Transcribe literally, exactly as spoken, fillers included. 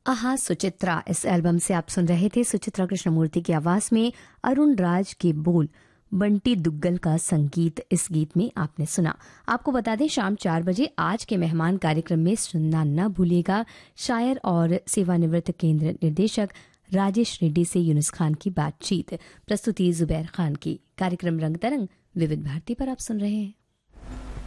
आहा सुचित्रा, इस एल्बम से आप सुन रहे थे सुचित्रा कृष्णमूर्ति की आवाज में अरुण राज के बोल, बंटी दुग्गल का संगीत इस गीत में आपने सुना। आपको बता दें शाम चार बजे आज के मेहमान कार्यक्रम में सुनना न भूलिएगा शायर और सेवानिवृत्त केंद्र निदेशक राजेश रेड्डी से यूनुस खान की बातचीत, प्रस्तुति जुबैर खान की। कार्यक्रम रंग तरंग विविध भारती पर आप सुन रहे हैं।